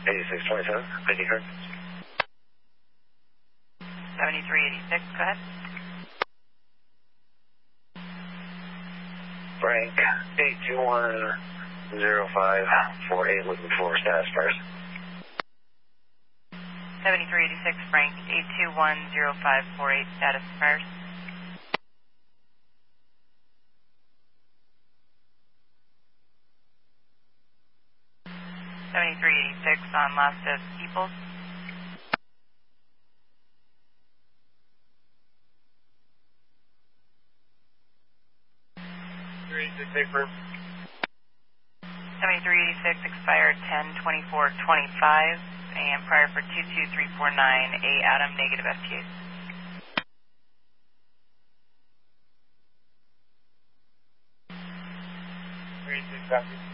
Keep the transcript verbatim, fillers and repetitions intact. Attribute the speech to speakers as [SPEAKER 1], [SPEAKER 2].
[SPEAKER 1] eighty-six twenty-seven, I D card.
[SPEAKER 2] seventy-three eighty-six, go ahead.
[SPEAKER 1] Frank, eight two one zero five four eight, looking for status first.
[SPEAKER 2] seventy-three eighty-six, Frank, eight two one zero five four eight, status first. seventy-three eighty-six on last of Peoples. seventy-three eighty-six expired ten twenty-four twenty-five and prior for two two three four nine, A Adam, negative F T A.
[SPEAKER 1] three six